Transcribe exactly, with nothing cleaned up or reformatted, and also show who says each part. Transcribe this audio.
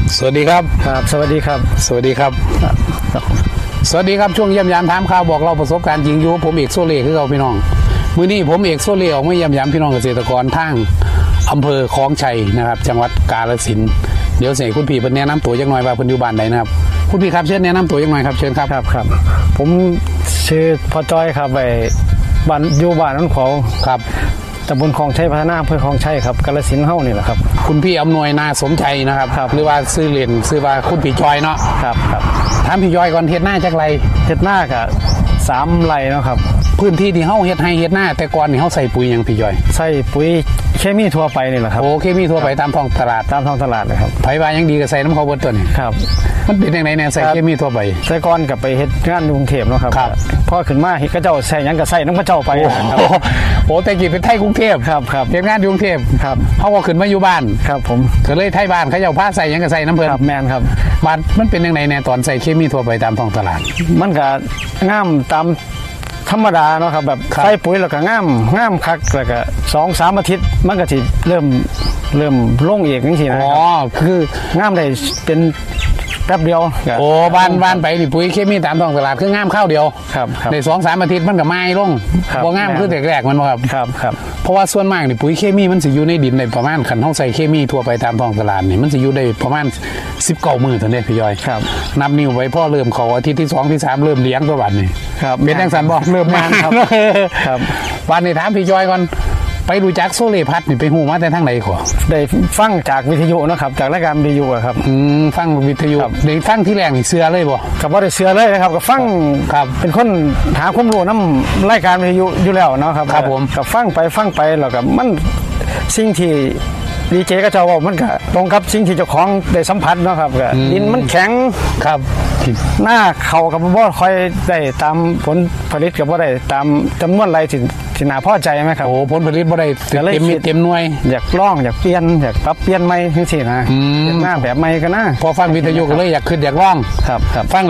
Speaker 1: สวัสดีครับ
Speaker 2: ครับสวัสดีครับ
Speaker 1: สวัสดีครับสวัสดีครับช่วงเยี่ยมยามถามข่าวบอกเราประสบการณ์จริงอยู่ผมเอกโซเล่คือเราพี่น้องมื้อนี้ผมเอกโซเล่ออกมาเยี่ยมยามพี่น้องเกษตรกรทางอำเภอคลองชัยนะครับจังหวัดกาฬสินธุ์เดี๋ยวเสกคุณพี่เพิ่นแนะนำตัวจักหน่อยว่าเพิ่นอยู่บ้านใดนะครับคุณพี่ครับเชิญแนะนำตัวจักหน่อยครับเชิญครับ
Speaker 2: ครับครับผมชื่อพ่อจ้อยครับไปบ้านอยู่บ้านน้องเขา
Speaker 1: ครับ
Speaker 2: ตำบลคลองชัยพัฒนาอำเภอคลองชัยครับกาฬสินธุ์เฮานี่แหละครับ
Speaker 1: คุณพี่อำนวยนาสมชัยนะครับหรือว่าซื้อเล่นซื้อว่าคุณพี่จอยเนาะ
Speaker 2: ครับครับ
Speaker 1: ถามพี่จอยก่อนเฮ็ดหน้าจักไร
Speaker 2: เฮ็ดหน้ากะสามไร่เนาะครับ
Speaker 1: พื้นที่ที่เฮาเฮ็ดให้เฮ็ดหน้าแต่ก่อนนี่เฮาใส่ปุ๋ยหยังพี่จอย
Speaker 2: ใส่ปุ๋ยเคมีทั่วไปนี่แหละครับ
Speaker 1: โอ้เคมีทั่วไปตามท้องตลาด
Speaker 2: ตามท้องตลาดเลยครับ
Speaker 1: ไผว่ายังดีก็ใส่น้ำเขาเบิดตัวนี่
Speaker 2: ครับ
Speaker 1: มันเป็นจังได๋แน่ใส่เคมีทั่วไป
Speaker 2: แต่ก่อนก็ไปเฮ็ดงานกรุงเทพเนาะครับพอขึ้นมาเฮ็ดก็เจ้าใส่หยังก็ใส่น้ำก็เจ้าไป
Speaker 1: ครับโอ้แต่กี้เป็นไทยกรุงเทพ
Speaker 2: ครับครับ
Speaker 1: เฮ็ดงานกรุงเทพ
Speaker 2: ครับ
Speaker 1: เฮาก็ขึ้นมาอยู่บ้าน
Speaker 2: ครับผม
Speaker 1: ก็เลยไทยบ้านเขาเจ้าพาใส่หยังก็ใส่น้ำเพิ่น
Speaker 2: ครับแม่นครับ
Speaker 1: บ้านมันเป็นจังได๋แน่ตอนใส่เคมีทั่วไปตามท้องตลาด
Speaker 2: มันก็งามตามธรรมดาเนาะครับแบบใส่ปุ๋ยแล้วก็งามงามคักแล้วก็ สองสาม อาทิตย์มันก็สิเริ่มเริ่มลงเอกจังซี่นะ
Speaker 1: อ๋อคื
Speaker 2: องามได้เป็นแป๊บเดียว
Speaker 1: โอ้บ้านบ้านไปนี่ปุ๋ยเคมีตามท้องตลาดคืองามข้าวเดียว
Speaker 2: ครับ
Speaker 1: ใน สองสาม อาทิตย์มันก็ไม้ลงบ่งามคือแรกๆมันบ่ครับ
Speaker 2: ครับครับ
Speaker 1: เพราะว่าส่วนมากนี่ปุ๋ยเคมีมันสิอยู่ในดินได้ประมาณคันเฮาใส่เคมีทั่วไปตามท้องตลาดนี่มันสิอยู่ได้ประมาณสิบเก้ามื้อเท่านั้นพี่ย้อย
Speaker 2: ครับ
Speaker 1: นับนิ้วไว้พอเริ่มเข้าอาทิตย์ที่สองที่สามเริ่มเลี้ยงตัวบัดนี่
Speaker 2: ครับ
Speaker 1: เป็นจังซั่นบ่
Speaker 2: เริ่มมาครับ
Speaker 1: ครับวันนี้ถามพี่ย้อยก่อนไปรู้จักโซเลพัดนี่ไปฮู้มาแต่ทางไหนขอ
Speaker 2: ได้ฟังจากวิทยุนะครับจากรายการวิทยุครับ
Speaker 1: อืมฟังวิทยุได้ฟังที่แรกนี่เชื่อเลยบ่
Speaker 2: ก็บ่ได้เชื่อเลยนะครับก็ฟัง
Speaker 1: ครับ
Speaker 2: เป็นคนหาความรู้นำรายการวิทยุอยู่แล้วเนาะครับ
Speaker 1: ครับผม
Speaker 2: ก็ฟังไปฟังไปแล้วก็มันสิ่งที่ดีเจก็เจ้าว่ามันก็ตรงกับสิ่งที่เจ้าของได้สัมผัสเนาะครับก็ดินมันแข็ง
Speaker 1: ครับ
Speaker 2: หน้าเขากับบ่ค่อยได้ตามผลผลิตก็บ่ได้ตามจำนวนไรที่ที่น่าพอใจมั้ยครับ
Speaker 1: โอ้ผลผลิตบ่ได้เต็มเต็มหน่วย
Speaker 2: อยากลองอยากเปลี่ยนอยากปรับเปลี่ยนใหม่จังซี่นะหน้าแบบใหม่ก็น่า
Speaker 1: พอฟังวิทยุก็เลยอยากขึ้นอยากลอง
Speaker 2: ครับครับ
Speaker 1: ฟัง